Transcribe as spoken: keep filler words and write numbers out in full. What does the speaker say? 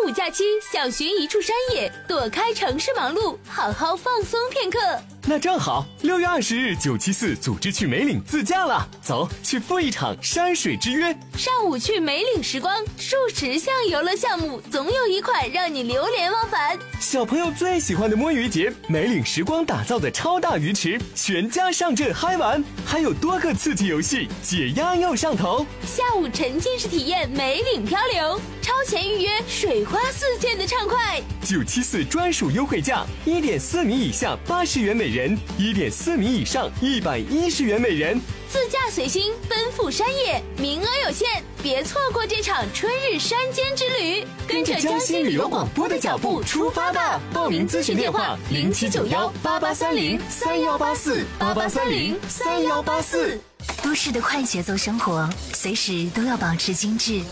五假期想寻一处山野，躲开城市忙碌，好好放松片刻。 那正好，六月二十日九七四组织去梅岭自驾了，走，去赴一场山水之约。 上午去梅岭时光，数十项游乐项目，总有一款让你流连忘返。 小朋友最喜欢的摸鱼节，梅岭时光打造的超大鱼池，全家上阵嗨玩，还有多个刺激游戏，解压又上头。 下午沉浸式体验梅岭漂流，超前预约，水花四溅的畅快。 九七四专属优惠价，一点四米以下八十元每人，一点四米以上一百一十元每人。 自驾随心，奔赴山野，名额有限，别错过这场春日山间之旅。 跟着江西旅游广播的脚步出发吧！报名咨询电话：零七九幺八八三零三幺八四八八三零三幺八四。 都市的快节奏生活，随时都要保持精致。